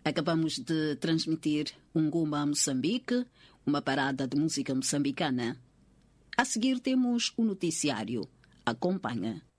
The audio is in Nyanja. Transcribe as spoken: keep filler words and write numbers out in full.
Acabamos de transmitir um Ngumba Moçambique, uma parada de música moçambicana. A seguir temos o noticiário. Acompanha.